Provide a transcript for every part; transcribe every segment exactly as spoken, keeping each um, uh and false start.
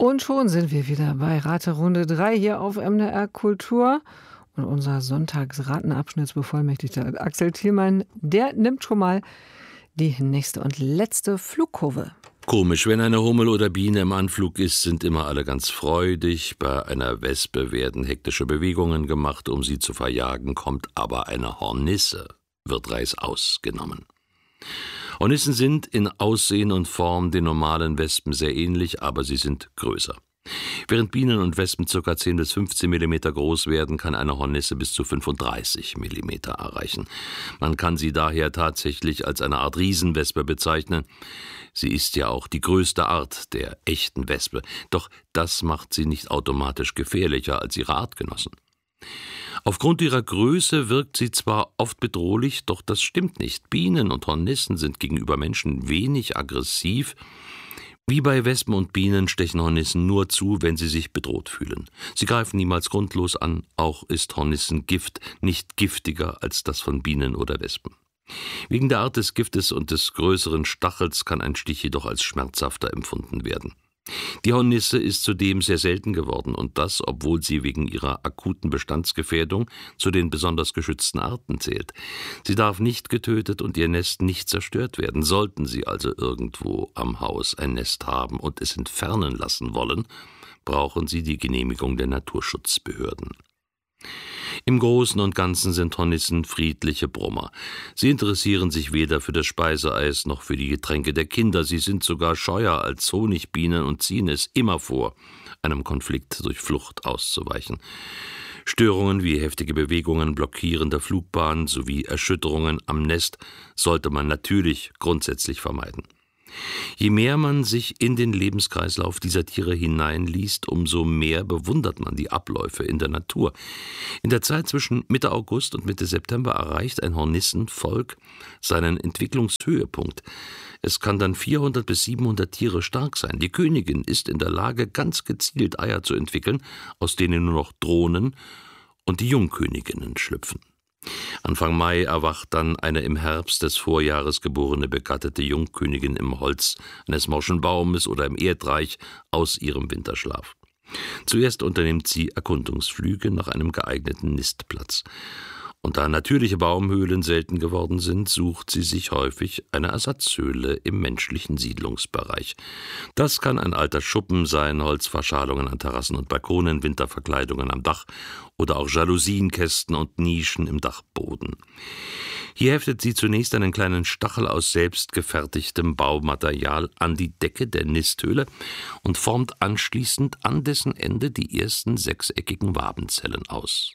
Und schon sind wir wieder bei Raterunde drei hier auf M D R Kultur. Und unser Sonntagsratenabschnittsbevollmächtigter Axel Thielmann, der nimmt schon mal die nächste und letzte Flugkurve. Komisch, wenn eine Hummel oder Biene im Anflug ist, sind immer alle ganz freudig. Bei einer Wespe werden hektische Bewegungen gemacht, um sie zu verjagen, kommt aber eine Hornisse, wird reißaus genommen. Hornissen sind in Aussehen und Form den normalen Wespen sehr ähnlich, aber sie sind größer. Während Bienen und Wespen ca. zehn bis fünfzehn Millimeter groß werden, kann eine Hornisse bis zu fünfunddreißig Millimeter erreichen. Man kann sie daher tatsächlich als eine Art Riesenwespe bezeichnen. Sie ist ja auch die größte Art der echten Wespe, doch das macht sie nicht automatisch gefährlicher als ihre Artgenossen. Aufgrund ihrer Größe wirkt sie zwar oft bedrohlich, doch das stimmt nicht. Bienen und Hornissen sind gegenüber Menschen wenig aggressiv. Wie bei Wespen und Bienen stechen Hornissen nur zu, wenn sie sich bedroht fühlen. Sie greifen niemals grundlos an, auch ist Hornissengift nicht giftiger als das von Bienen oder Wespen. Wegen der Art des Giftes und des größeren Stachels kann ein Stich jedoch als schmerzhafter empfunden werden. Die Hornisse ist zudem sehr selten geworden und das, obwohl sie wegen ihrer akuten Bestandsgefährdung zu den besonders geschützten Arten zählt. Sie darf nicht getötet und ihr Nest nicht zerstört werden. Sollten Sie also irgendwo am Haus ein Nest haben und es entfernen lassen wollen, brauchen Sie die Genehmigung der Naturschutzbehörden. Im Großen und Ganzen sind Hornissen friedliche Brummer. Sie interessieren sich weder für das Speiseeis noch für die Getränke der Kinder. Sie sind sogar scheuer als Honigbienen und ziehen es immer vor, einem Konflikt durch Flucht auszuweichen. Störungen wie heftige Bewegungen blockierender Flugbahnen sowie Erschütterungen am Nest sollte man natürlich grundsätzlich vermeiden. Je mehr man sich in den Lebenskreislauf dieser Tiere hineinliest, umso mehr bewundert man die Abläufe in der Natur. In der Zeit zwischen Mitte August und Mitte September erreicht ein Hornissenvolk seinen Entwicklungshöhepunkt. Es kann dann vierhundert bis siebenhundert Tiere stark sein. Die Königin ist in der Lage, ganz gezielt Eier zu entwickeln, aus denen nur noch Drohnen und die Jungköniginnen schlüpfen. Anfang Mai erwacht dann eine im Herbst des Vorjahres geborene begattete Jungkönigin im Holz eines morschen Baumes oder im Erdreich aus ihrem Winterschlaf. Zuerst unternimmt sie Erkundungsflüge nach einem geeigneten Nistplatz. Und da natürliche Baumhöhlen selten geworden sind, sucht sie sich häufig eine Ersatzhöhle im menschlichen Siedlungsbereich. Das kann ein alter Schuppen sein, Holzverschalungen an Terrassen und Balkonen, Winterverkleidungen am Dach oder auch Jalousienkästen und Nischen im Dachboden. Hier heftet sie zunächst einen kleinen Stachel aus selbstgefertigtem Baumaterial an die Decke der Nisthöhle und formt anschließend an dessen Ende die ersten sechseckigen Wabenzellen aus.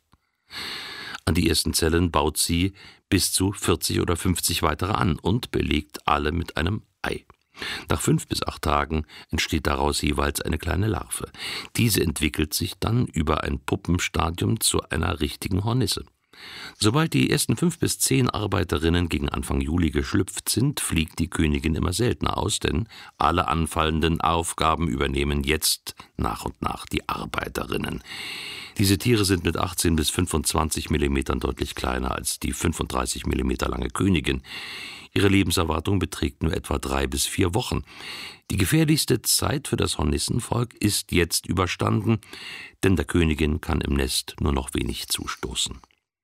An die ersten Zellen baut sie bis zu vierzig oder fünfzig weitere an und belegt alle mit einem Ei. Nach fünf bis acht Tagen entsteht daraus jeweils eine kleine Larve. Diese entwickelt sich dann über ein Puppenstadium zu einer richtigen Hornisse. Sobald die ersten fünf bis zehn Arbeiterinnen gegen Anfang Juli geschlüpft sind, fliegt die Königin immer seltener aus, denn alle anfallenden Aufgaben übernehmen jetzt nach und nach die Arbeiterinnen. Diese Tiere sind mit achtzehn bis fünfundzwanzig Millimetern deutlich kleiner als die fünfunddreißig Millimeter lange Königin. Ihre Lebenserwartung beträgt nur etwa drei bis vier Wochen. Die gefährlichste Zeit für das Hornissenvolk ist jetzt überstanden, denn der Königin kann im Nest nur noch wenig zustoßen.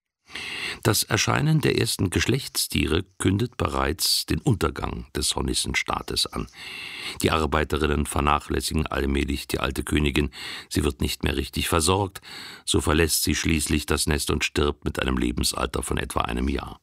Das Erscheinen der ersten Geschlechtstiere kündet bereits den Untergang des Hornissenstaates an. Die Arbeiterinnen vernachlässigen allmählich die alte Königin. Sie wird nicht mehr richtig versorgt. So verlässt sie schließlich das Nest und stirbt mit einem Lebensalter von etwa einem Jahr.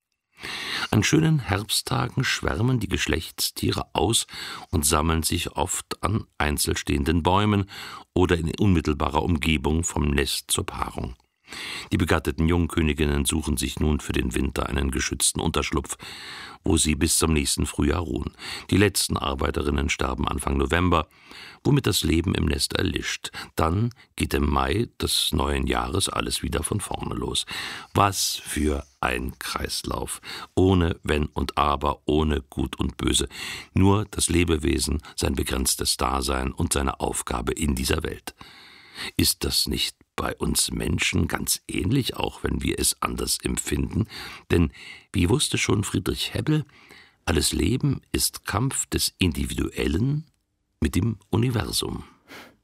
An schönen Herbsttagen schwärmen die Geschlechtstiere aus und sammeln sich oft an einzelstehenden Bäumen oder in unmittelbarer Umgebung vom Nest zur Paarung. Die begatteten Jungköniginnen suchen sich nun für den Winter einen geschützten Unterschlupf, wo sie bis zum nächsten Frühjahr ruhen. Die letzten Arbeiterinnen sterben Anfang November, womit das Leben im Nest erlischt. Dann geht im Mai des neuen Jahres alles wieder von vorne los. Was für ein Kreislauf. Ohne Wenn und Aber, ohne Gut und Böse. Nur das Lebewesen, sein begrenztes Dasein und seine Aufgabe in dieser Welt. Ist das nicht bei uns Menschen ganz ähnlich, auch wenn wir es anders empfinden? Denn, wie wusste schon Friedrich Hebbel, alles Leben ist Kampf des Individuellen mit dem Universum.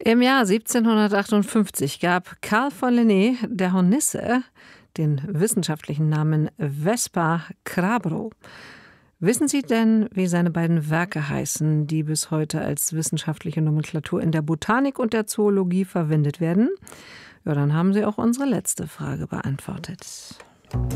Im Jahr siebzehnhundertachtundfünfzig gab Carl von Linné der Hornisse den wissenschaftlichen Namen Vespa crabro. Wissen Sie denn, wie seine beiden Werke heißen, die bis heute als wissenschaftliche Nomenklatur in der Botanik und der Zoologie verwendet werden? Ja, dann haben Sie auch unsere letzte Frage beantwortet.